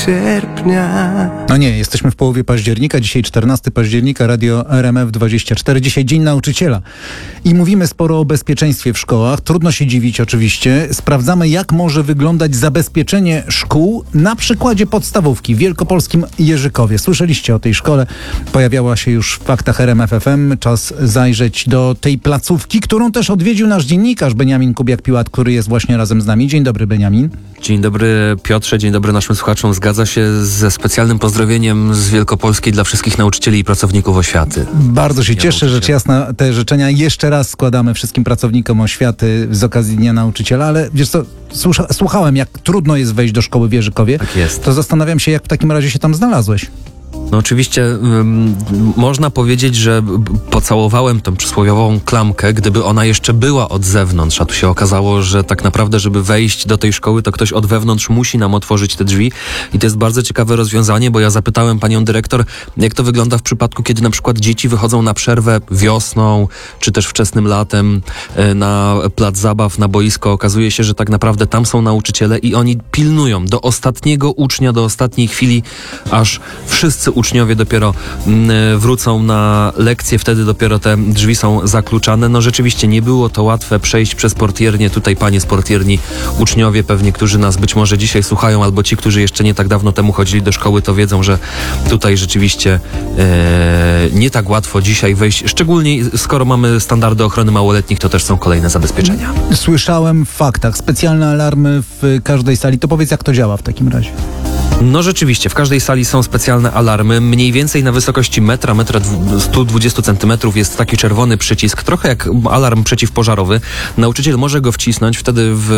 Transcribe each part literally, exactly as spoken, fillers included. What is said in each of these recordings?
sierpnia. No nie, jesteśmy w połowie października, dzisiaj czternastego października, Radio R M F dwadzieścia cztery, dzisiaj Dzień Nauczyciela. I mówimy sporo o bezpieczeństwie w szkołach, trudno się dziwić oczywiście. Sprawdzamy, jak może wyglądać zabezpieczenie szkół na przykładzie podstawówki w wielkopolskim Jerzykowie. Słyszeliście o tej szkole, pojawiała się już w faktach R M F F M. Czas zajrzeć do tej placówki, którą też odwiedził nasz dziennikarz Beniamin Kubiak-Piłat, który jest właśnie razem z nami. Dzień dobry, Beniamin. Dzień dobry, Piotrze, dzień dobry naszym słuchaczom. Zgadza się, ze specjalnym pozdrowieniem z Wielkopolskiej dla wszystkich nauczycieli i pracowników oświaty. Bardzo się cieszę, rzecz jasna, te życzenia jeszcze raz składamy wszystkim pracownikom oświaty z okazji Dnia Nauczyciela, ale wiesz co, słucha, słuchałem, jak trudno jest wejść do szkoły w Jerzykowie. Tak jest. To zastanawiam się, jak w takim razie się tam znalazłeś. No oczywiście um, można powiedzieć, że pocałowałem tę przysłowiową klamkę, gdyby ona jeszcze była od zewnątrz, a tu się okazało, że tak naprawdę, żeby wejść do tej szkoły, to ktoś od wewnątrz musi nam otworzyć te drzwi i to jest bardzo ciekawe rozwiązanie, bo ja zapytałem panią dyrektor, jak to wygląda w przypadku, kiedy na przykład dzieci wychodzą na przerwę wiosną, czy też wczesnym latem na plac zabaw, na boisko. Okazuje się, że tak naprawdę tam są nauczyciele i oni pilnują do ostatniego ucznia, do ostatniej chwili, aż wszyscy uczniowie dopiero wrócą na lekcje, wtedy dopiero te drzwi są zakluczane. No rzeczywiście nie było to łatwe przejść przez portiernię. Tutaj panie z portierni, uczniowie pewnie, którzy nas być może dzisiaj słuchają, albo ci, którzy jeszcze nie tak dawno temu chodzili do szkoły, to wiedzą, że tutaj rzeczywiście e, nie tak łatwo dzisiaj wejść. Szczególnie skoro mamy standardy ochrony małoletnich, to też są kolejne zabezpieczenia. Słyszałem w faktach specjalne alarmy w każdej sali. To powiedz, jak to działa w takim razie. No rzeczywiście, w każdej sali są specjalne alarmy. Mniej więcej na wysokości metra, metra sto dwadzieścia centymetrów jest taki czerwony przycisk, trochę jak alarm przeciwpożarowy. Nauczyciel może go wcisnąć, wtedy w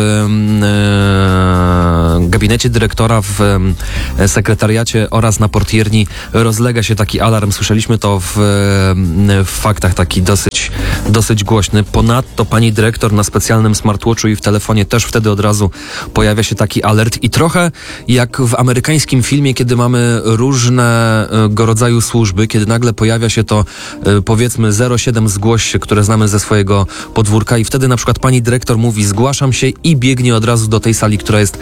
e, gabinecie dyrektora, w e, sekretariacie oraz na portierni rozlega się taki alarm. Słyszeliśmy to w, e, w faktach, taki dosyć, dosyć głośny. Ponadto pani dyrektor na specjalnym smartwatchu i w telefonie też wtedy od razu pojawia się taki alert i trochę jak w amerykańskim w filmie, kiedy mamy różnego rodzaju służby, kiedy nagle pojawia się to powiedzmy zero siedem zgłoś się, które znamy ze swojego podwórka i wtedy na przykład pani dyrektor mówi zgłaszam się i biegnie od razu do tej sali, która jest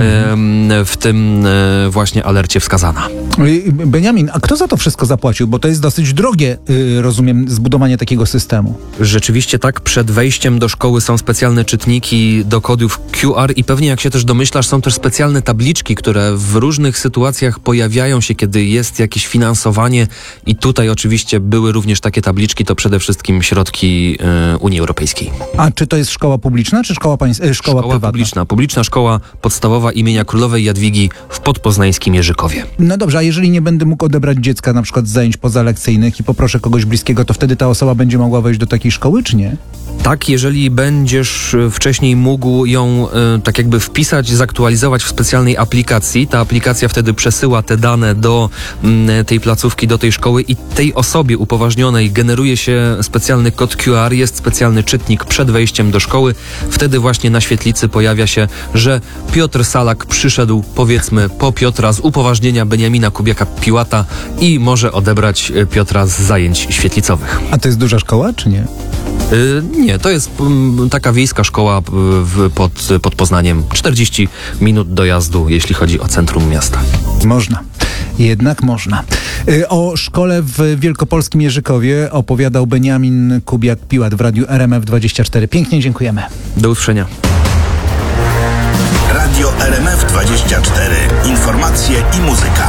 w tym właśnie alercie wskazana. Beniamin, a kto za to wszystko zapłacił? Bo to jest dosyć drogie, rozumiem, zbudowanie takiego systemu. Rzeczywiście tak, przed wejściem do szkoły są specjalne czytniki do kodów Q R i pewnie jak się też domyślasz, są też specjalne tabliczki, które w różnych sytuacjach pojawiają się, kiedy jest jakieś finansowanie i tutaj oczywiście były również takie tabliczki, to przede wszystkim środki y, Unii Europejskiej. A czy to jest szkoła publiczna, czy szkoła, pańs- szkoła, szkoła prywatna? publiczna. Publiczna Szkoła Podstawowa imienia Królowej Jadwigi w podpoznańskim Jerzykowie. No dobrze, a jeżeli nie będę mógł odebrać dziecka na przykład z zajęć pozalekcyjnych i poproszę kogoś bliskiego, to wtedy ta osoba będzie mogła wejść do takiej szkoły, czy nie? Tak, jeżeli będziesz wcześniej mógł ją y, tak jakby wpisać, zaktualizować w specjalnej aplikacji, ta aplikacja wtedy przesyła te dane do y, tej placówki, do tej szkoły i tej osobie upoważnionej generuje się specjalny kod Q R, jest specjalny czytnik przed wejściem do szkoły. Wtedy właśnie na świetlicy pojawia się, że Piotr Salak przyszedł, powiedzmy, po Piotra z upoważnienia Beniamina Kubiaka-Piłata i może odebrać Piotra z zajęć świetlicowych. A to jest duża szkoła, czy nie? Yy, nie, to jest um, taka wiejska szkoła w, pod, pod Poznaniem. czterdzieści minut dojazdu, jeśli chodzi o centrum miasta. Można. Jednak można. O szkole w wielkopolskim Jerzykowie opowiadał Beniamin Kubiak-Piłat w Radiu R M F dwadzieścia cztery. Pięknie dziękujemy. Do usłyszenia. Radio R M F dwadzieścia cztery. Informacje i muzyka.